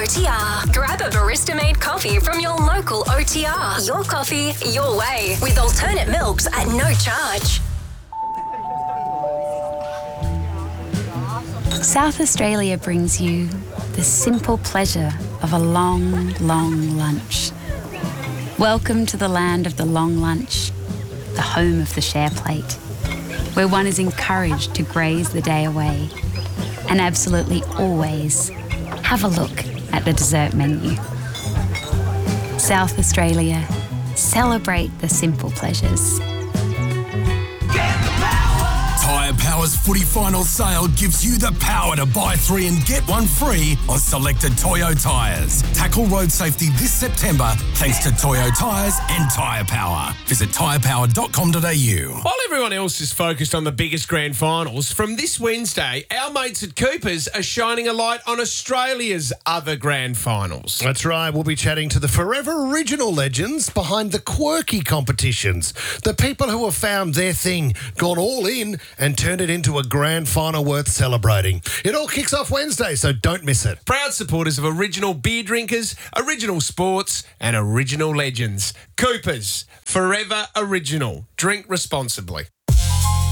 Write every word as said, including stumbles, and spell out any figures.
T R. Grab a barista-made coffee from your local O T R. Your coffee, your way, with alternate milks at no charge. South Australia brings you the simple pleasure of a long, long lunch. Welcome to the land of the long lunch, the home of the share plate, where one is encouraged to graze the day away and absolutely always have a look at the dessert menu. South Australia, celebrate the simple pleasures. Tyre Power's footy final sale gives you the power to buy three and get one free on selected Toyo tyres. Tackle road safety this September thanks to Toyo tyres and Tyre Power. Visit tyre power dot com dot a u. While everyone else is focused on the biggest grand finals, from this Wednesday, our mates at Coopers are shining a light on Australia's other grand finals. That's right. We'll be chatting to the forever original legends behind the quirky competitions. The people who have found their thing, gone all in, and turned it into a grand final worth celebrating. It all kicks off Wednesday, so don't miss it. Proud supporters of original beer drinkers, original sports, and original legends. Coopers, forever original. Drink responsibly.